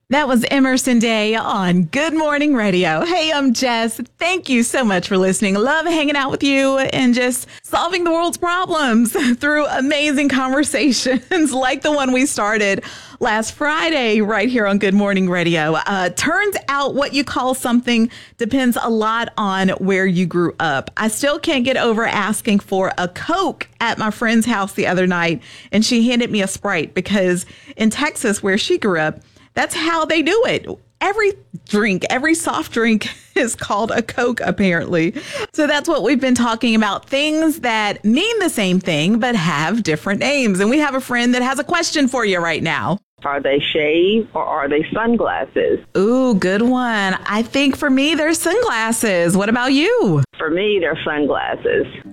That was Emerson Day on Good Morning Radio. Hey, I'm Jess. Thank you so much for listening. Love hanging out with you and just solving the world's problems through amazing conversations like the one we started last Friday right here on Good Morning Radio. Turns out what you call something depends a lot on where you grew up. I still can't get over asking for a Coke at my friend's house the other night, and she handed me a Sprite because in Texas, where she grew up, that's how they do it. Every soft drink is called a Coke, apparently. So that's what we've been talking about, things that mean the same thing but have different names. And we have a friend that has a question for you right now. Are they shades or are they sunglasses? Ooh, good one. I think for me, they're sunglasses. What about you? For me, they're sunglasses.